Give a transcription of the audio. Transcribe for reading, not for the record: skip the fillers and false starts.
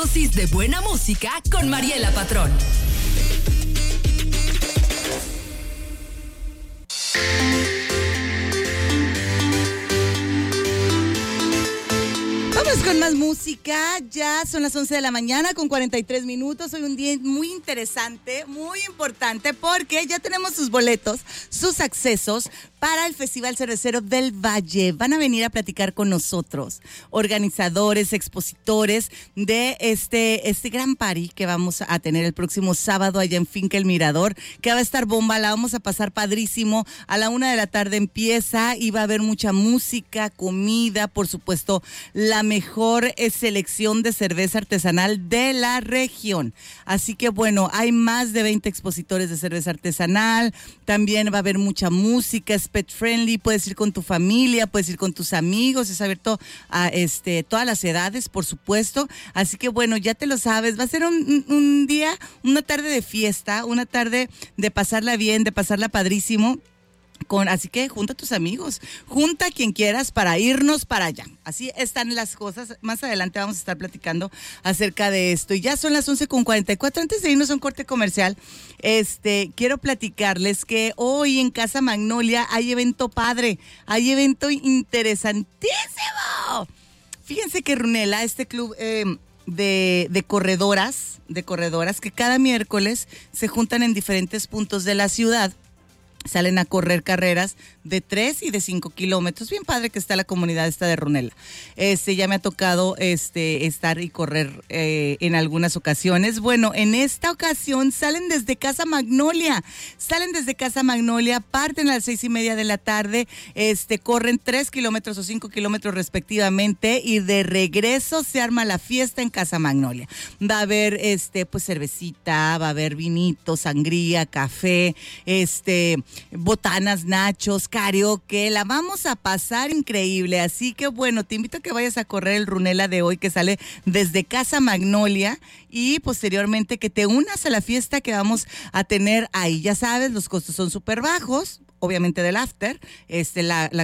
dosis de buena música con Mariela Patrón. Vamos con más música, ya son las 11 de la mañana con 43 minutos, hoy un día muy interesante, muy importante porque ya tenemos sus boletos, sus accesos para el Festival Cervecero del Valle. Van a venir a platicar con nosotros, organizadores, expositores de este gran party que vamos a tener el próximo sábado allá en Finca El Mirador, que va a estar bomba, la vamos a pasar padrísimo, a la 1 de la tarde empieza y va a haber mucha música, comida, por supuesto, la mejor selección de cerveza artesanal de la región. Así que bueno, hay más de 20 expositores de cerveza artesanal, también va a haber mucha música, es pet friendly, puedes ir con tu familia, puedes ir con tus amigos, es abierto a todas las edades, por supuesto. Así que bueno, ya te lo sabes, va a ser un día, una tarde de fiesta, una tarde de pasarla bien, de pasarla padrísimo. Así que junta a tus amigos, junta a quien quieras para irnos para allá. Así están las cosas. Más adelante vamos a estar platicando acerca de esto. Y ya son las 11:44. Antes de irnos a un corte comercial, quiero platicarles que hoy en Casa Magnolia hay evento padre, hay evento interesantísimo. Fíjense que Runela, este club de corredoras que cada miércoles se juntan en diferentes puntos de la ciudad. Salen a correr carreras de 3 y de 5 kilómetros. Bien padre que está la comunidad esta de Runela. Ya me ha tocado estar y correr en algunas ocasiones. Bueno, en esta ocasión salen desde Casa Magnolia. Parten a las 6:30 de la tarde. Corren 3 kilómetros o 5 kilómetros respectivamente. Y de regreso se arma la fiesta en Casa Magnolia. Va a haber pues cervecita, va a haber vinito, sangría, café, botanas, nachos, karaoke, la vamos a pasar increíble, así que bueno, te invito a que vayas a correr el Runela de hoy que sale desde Casa Magnolia y posteriormente que te unas a la fiesta que vamos a tener ahí, ya sabes, los costos son súper bajos, obviamente del after, la